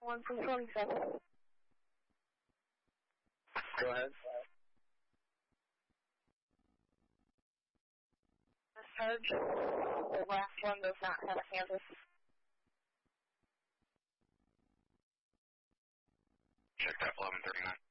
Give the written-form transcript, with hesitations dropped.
1347. Go ahead. Discharge. The last one does not have a Kansas. Check that 1139.